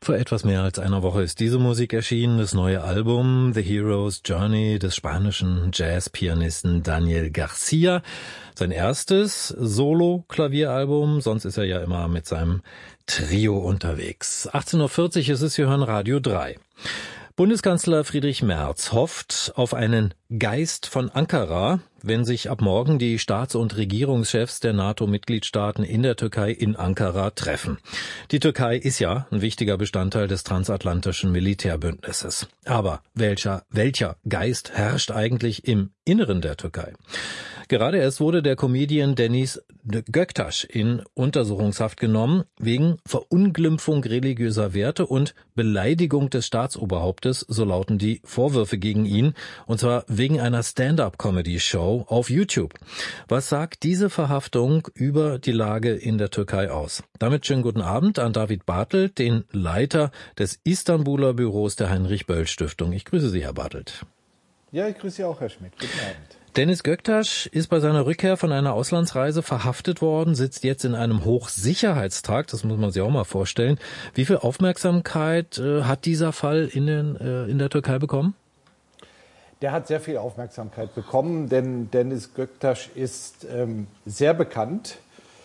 Vor etwas mehr als einer Woche ist diese Musik erschienen, das neue Album The Hero's Journey des spanischen Jazzpianisten Daniel Garcia. Sein erstes Solo-Klavieralbum, sonst ist er ja immer mit seinem Trio unterwegs. 18.40 Uhr ist es, Sie hören Radio 3. Bundeskanzler Friedrich Merz hofft auf einen Geist von Ankara, wenn sich ab morgen die Staats- und Regierungschefs der NATO-Mitgliedstaaten in der Türkei in Ankara treffen. Die Türkei ist ja ein wichtiger Bestandteil des transatlantischen Militärbündnisses. Aber welcher Geist herrscht eigentlich im Inneren der Türkei? Gerade erst wurde der Comedian Deniz Göktaş in Untersuchungshaft genommen wegen Verunglimpfung religiöser Werte und Beleidigung des Staatsoberhauptes, so lauten die Vorwürfe gegen ihn, und zwar wegen einer Stand-up-Comedy-Show auf YouTube. Was sagt diese Verhaftung über die Lage in der Türkei aus? Damit schönen guten Abend an David Bartelt, den Leiter des Istanbuler Büros der Heinrich-Böll-Stiftung. Ich grüße Sie, Herr Bartelt. Ja, ich grüße Sie auch, Herr Schmidt. Guten Abend. Deniz Göktaş ist bei seiner Rückkehr von einer Auslandsreise verhaftet worden, sitzt jetzt in einem Hochsicherheitstrakt, das muss man sich auch mal vorstellen. Wie viel Aufmerksamkeit hat dieser Fall in der Türkei bekommen? Der hat sehr viel Aufmerksamkeit bekommen, denn Deniz Göktaş ist sehr bekannt.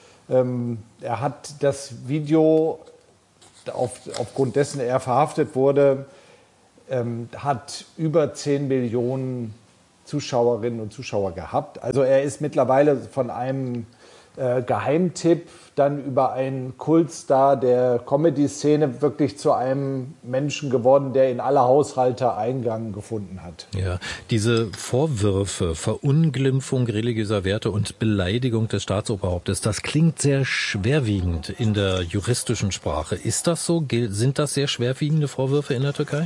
Er hat das Video, aufgrund dessen er verhaftet wurde, hat über 10 Millionen Zuschauerinnen und Zuschauer gehabt. Also er ist mittlerweile von einem Geheimtipp dann über einen Kultstar der Comedy-Szene wirklich zu einem Menschen geworden, der in alle Haushalte Eingang gefunden hat. Ja, diese Vorwürfe, Verunglimpfung religiöser Werte und Beleidigung des Staatsoberhauptes, das klingt sehr schwerwiegend in der juristischen Sprache. Ist das so? Sind das sehr schwerwiegende Vorwürfe in der Türkei?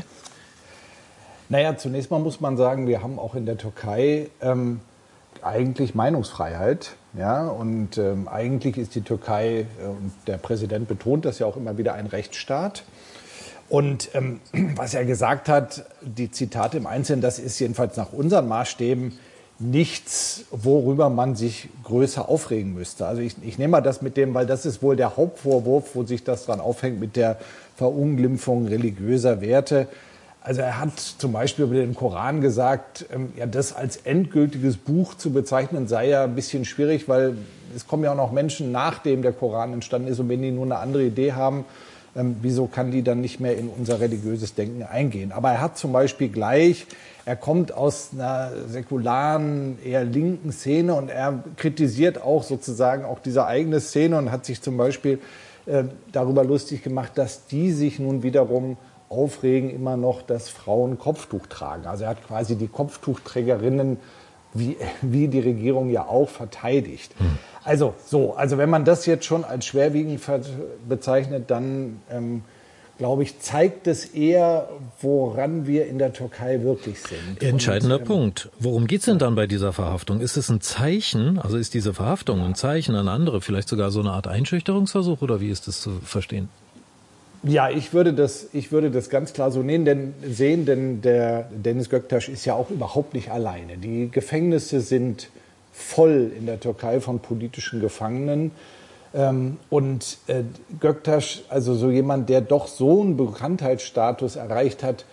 Naja, zunächst mal muss man sagen, wir haben auch in der Türkei eigentlich Meinungsfreiheit. Ja? Und eigentlich ist die Türkei, und der Präsident betont das ja auch immer wieder, ein Rechtsstaat. Und was er gesagt hat, die Zitate im Einzelnen, das ist jedenfalls nach unseren Maßstäben nichts, worüber man sich größer aufregen müsste. Also ich nehme mal das mit dem, weil das ist wohl der Hauptvorwurf, wo sich das dran aufhängt mit der Verunglimpfung religiöser Werte. Also er hat zum Beispiel über den Koran gesagt, ja, das als endgültiges Buch zu bezeichnen sei ja ein bisschen schwierig, weil es kommen ja auch noch Menschen, nachdem der Koran entstanden ist, und wenn die nur eine andere Idee haben, wieso kann die dann nicht mehr in unser religiöses Denken eingehen? Aber er hat zum Beispiel er kommt aus einer säkularen, eher linken Szene und er kritisiert auch sozusagen auch diese eigene Szene und hat sich zum Beispiel darüber lustig gemacht, dass die sich nun wiederum aufregen immer noch, dass Frauen Kopftuch tragen. Also er hat quasi die Kopftuchträgerinnen, wie die Regierung ja auch, verteidigt. Also wenn man das jetzt schon als schwerwiegend bezeichnet, dann glaube ich, zeigt es eher, woran wir in der Türkei wirklich sind. Entscheidender Punkt. Worum geht's denn dann bei dieser Verhaftung? Ist es ein Zeichen, also ist diese Verhaftung ein Zeichen an andere, vielleicht sogar so eine Art Einschüchterungsversuch, oder wie ist das zu verstehen? Ja, ich würde das ganz klar so sehen, denn der Deniz Göktaş ist ja auch überhaupt nicht alleine. Die Gefängnisse sind voll in der Türkei von politischen Gefangenen. Und Göktaş, also so jemand, der doch so einen Bekanntheitsstatus erreicht hat,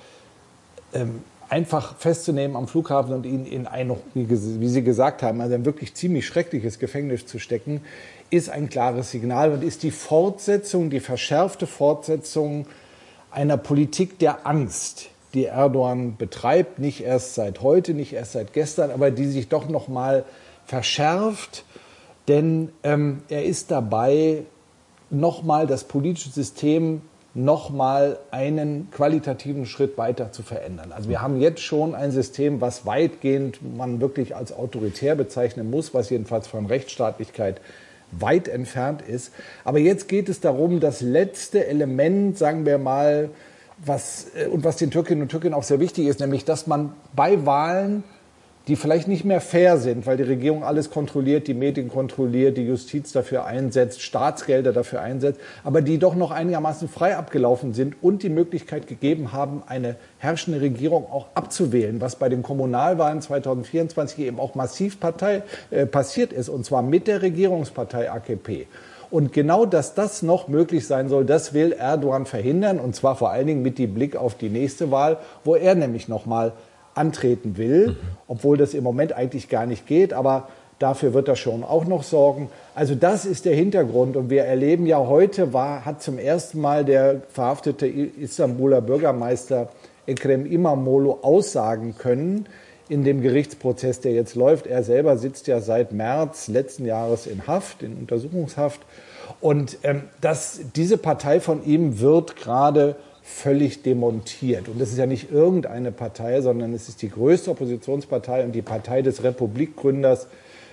einfach festzunehmen am Flughafen und ihn in ein, wie Sie gesagt haben, also ein wirklich ziemlich schreckliches Gefängnis zu stecken, ist ein klares Signal und ist die verschärfte Fortsetzung einer Politik der Angst, die Erdogan betreibt, nicht erst seit heute, nicht erst seit gestern, aber die sich doch noch mal verschärft, denn er ist dabei, noch mal das politische System noch mal einen qualitativen Schritt weiter zu verändern. Also wir haben jetzt schon ein System, was weitgehend man wirklich als autoritär bezeichnen muss, was jedenfalls von Rechtsstaatlichkeit weit entfernt ist. Aber jetzt geht es darum, das letzte Element, sagen wir mal, was den Türkinnen und Türken auch sehr wichtig ist, nämlich, dass man bei Wahlen, die vielleicht nicht mehr fair sind, weil die Regierung alles kontrolliert, die Medien kontrolliert, die Justiz dafür einsetzt, Staatsgelder dafür einsetzt, aber die doch noch einigermaßen frei abgelaufen sind und die Möglichkeit gegeben haben, eine herrschende Regierung auch abzuwählen, was bei den Kommunalwahlen 2024 eben auch massiv passiert ist, und zwar mit der Regierungspartei AKP. Und genau, dass das noch möglich sein soll, das will Erdogan verhindern. Und zwar vor allen Dingen mit dem Blick auf die nächste Wahl, wo er nämlich nochmal antreten will, obwohl das im Moment eigentlich gar nicht geht. Aber dafür wird er schon auch noch sorgen. Also das ist der Hintergrund. Und wir erleben ja heute, hat zum ersten Mal der verhaftete Istanbuler Bürgermeister Ekrem İmamoğlu aussagen können in dem Gerichtsprozess, der jetzt läuft. Er selber sitzt ja seit März letzten Jahres in Haft, in Untersuchungshaft. Und diese Partei von ihm wird gerade völlig demontiert. Und das ist ja nicht irgendeine Partei, sondern es ist die größte Oppositionspartei und die Partei des Republikgründers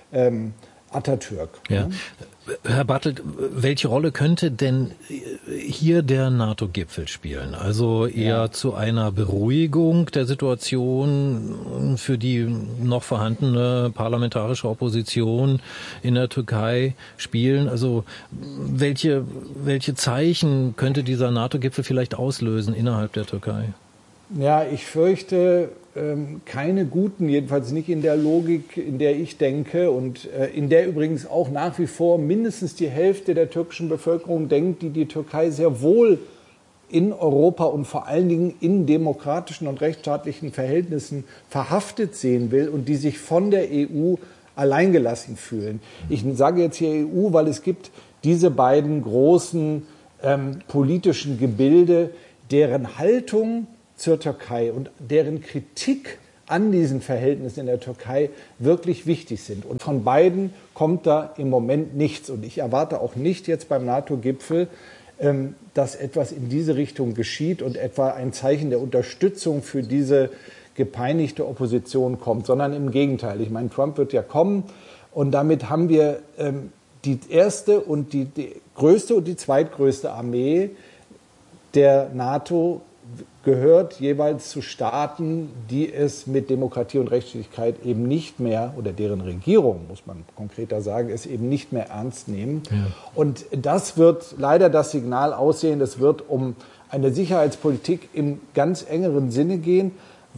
Atatürk. Ja. Herr Bartelt, welche Rolle könnte denn hier der NATO-Gipfel spielen? Also eher zu einer Beruhigung der Situation für die noch vorhandene parlamentarische Opposition in der Türkei spielen? Also welche Zeichen könnte dieser NATO-Gipfel vielleicht auslösen innerhalb der Türkei? Ja, ich fürchte keine guten, jedenfalls nicht in der Logik, in der ich denke und in der übrigens auch nach wie vor mindestens die Hälfte der türkischen Bevölkerung denkt, die Türkei sehr wohl in Europa und vor allen Dingen in demokratischen und rechtsstaatlichen Verhältnissen verhaftet sehen will und die sich von der EU alleingelassen fühlen. Ich sage jetzt hier EU, weil es gibt diese beiden großen politischen Gebilde, deren Haltung zur Türkei und deren Kritik an diesen Verhältnissen in der Türkei wirklich wichtig sind. Und von beiden kommt da im Moment nichts. Und ich erwarte auch nicht jetzt beim NATO-Gipfel, dass etwas in diese Richtung geschieht und etwa ein Zeichen der Unterstützung für diese gepeinigte Opposition kommt, sondern im Gegenteil. Ich meine, Trump wird ja kommen und damit haben wir die erste und die größte und die zweitgrößte Armee der NATO gehört jeweils zu Staaten, die es mit Demokratie und Rechtsstaatlichkeit eben nicht mehr, oder deren Regierung, muss man konkreter sagen, es eben nicht mehr ernst nehmen. Ja. Und das wird leider das Signal aussehen, es wird um eine Sicherheitspolitik im ganz engeren Sinne gehen,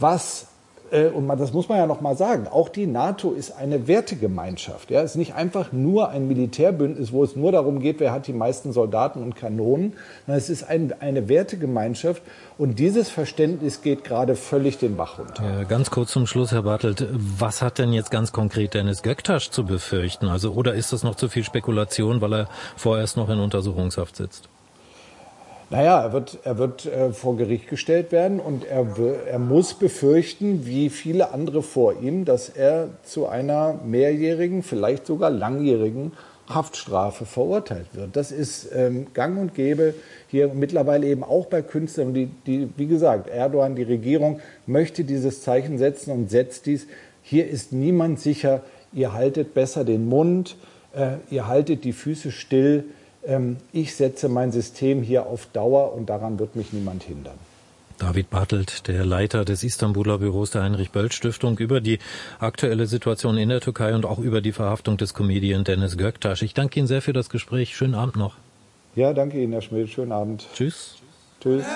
und das muss man ja noch mal sagen, auch die NATO ist eine Wertegemeinschaft. Ja? Es ist nicht einfach nur ein Militärbündnis, wo es nur darum geht, wer hat die meisten Soldaten und Kanonen, sondern es ist eine Wertegemeinschaft und dieses Verständnis geht gerade völlig den Bach runter. Ja, ganz kurz zum Schluss, Herr Bartelt, was hat denn jetzt ganz konkret Deniz Göktaş zu befürchten? Also, oder ist das noch zu viel Spekulation, weil er vorerst noch in Untersuchungshaft sitzt? Naja, er wird vor Gericht gestellt werden und er muss befürchten, wie viele andere vor ihm, dass er zu einer mehrjährigen, vielleicht sogar langjährigen Haftstrafe verurteilt wird. Das ist gang und gäbe hier mittlerweile eben auch bei Künstlern. Die, wie gesagt, Erdogan, die Regierung, möchte dieses Zeichen setzen und setzt dies. Hier ist niemand sicher, ihr haltet besser den Mund, ihr haltet die Füße still. Ich setze mein System hier auf Dauer und daran wird mich niemand hindern. David Bartelt, der Leiter des Istanbuler Büros der Heinrich-Böll-Stiftung, über die aktuelle Situation in der Türkei und auch über die Verhaftung des Comedian Deniz Göktaş. Ich danke Ihnen sehr für das Gespräch. Schönen Abend noch. Ja, danke Ihnen, Herr Schmidt. Schönen Abend. Tschüss. Tschüss.